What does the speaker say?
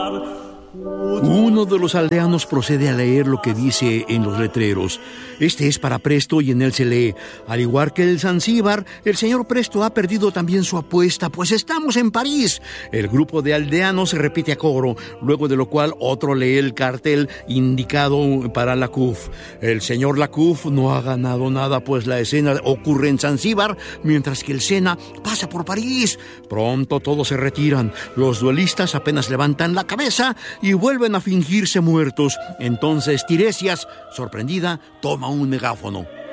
Uno de los aldeanos procede a leer lo que dice en los letreros. Este es para Presto y en él se lee: al igual que el Zanzíbar, el señor Presto ha perdido también su apuesta, pues estamos en París. El grupo de aldeanos se repite a coro, luego de lo cual otro lee el cartel indicado para Lacouf. El señor Lacouf no ha ganado nada, pues la escena ocurre en Zanzíbar, mientras que el Sena pasa por París. Pronto todos se retiran. Los duelistas apenas levantan la cabeza y vuelven a fingirse muertos. Entonces Tiresias, sorprendida, toma un megáfono.